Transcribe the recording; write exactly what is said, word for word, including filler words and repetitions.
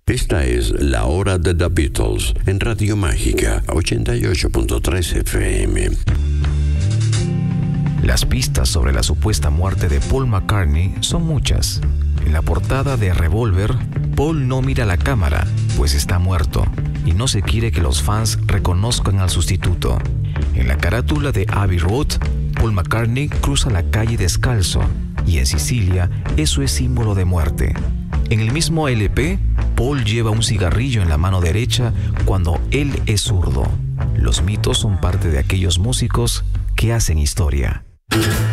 Esta es La Hora de The Beatles en Radio Mágica ochenta y ocho punto tres F M. Las pistas sobre la supuesta muerte de Paul McCartney son muchas. En la portada de Revolver, Paul no mira a la cámara, pues está muerto, y no se quiere que los fans reconozcan al sustituto. En la carátula de Abbey Road, Paul McCartney cruza la calle descalzo, y en Sicilia eso es símbolo de muerte. En el mismo L P, Paul lleva un cigarrillo en la mano derecha cuando él es zurdo. Los mitos son parte de aquellos músicos que hacen historia.